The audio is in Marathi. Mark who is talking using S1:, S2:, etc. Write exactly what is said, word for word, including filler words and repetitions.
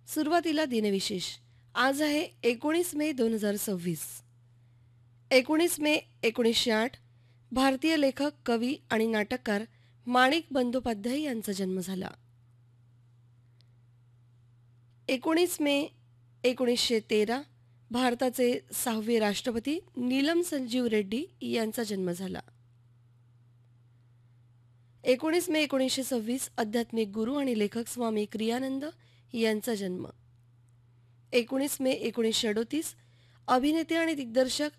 S1: सुरुवातीला दिनविशेष. आज आहे एकोणीस मे दोन हजार सव्वीस. एकोणीस मे एकोणीसशे आठ भारतीय लेखक, कवी आणि नाटककार माणिक बंदोपाध्याय यांचा जन्म झाला. एकोणीस मे एकोणीसशे तेरा भारताचे सहावे राष्ट्रपती नीलम संजीव रेड्डी यांचा जन्म झाला. एकोणीस मे एकोणीसशे सव्वीस आध्यात्मिक गुरु आणि लेखक स्वामी क्रियानंद यांचा जन्म. एकोणीस मे एकोणीसशे अडोतीस अभिनेते आणि दिग्दर्शक